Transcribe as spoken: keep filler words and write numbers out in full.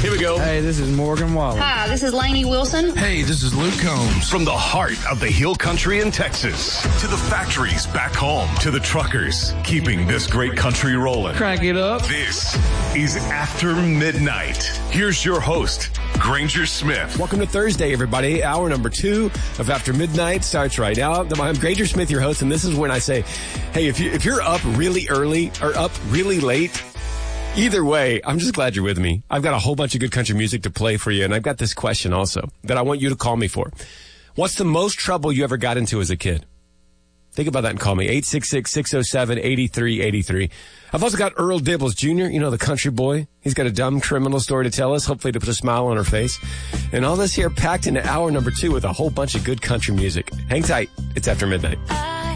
Here we go. Hey, this is Morgan Wallen. Hi, this is Lainey Wilson. Hey, this is Luke Combs. From the heart of the Hill Country in Texas to the factories back home to the truckers keeping this great country rolling. Crank it up. This is After Midnight. Here's your host, Granger Smith. Welcome to Thursday, everybody. Hour number two of After Midnight starts right now. I'm Granger Smith, your host, and this is when I say, hey, if, you, if you're up really early or up really late, either way, I'm just glad you're with me. I've got a whole bunch of good country music to play for you, and I've got this question also that I want you to call me for. What's the most trouble you ever got into as a kid? Think about that and call me, eight six six, six oh seven, eight three eight three. I've also got Earl Dibbles Junior, you know, the country boy. He's got a dumb criminal story to tell us, hopefully to put a smile on her face. And all this here packed into hour number two with a whole bunch of good country music. Hang tight. It's After Midnight.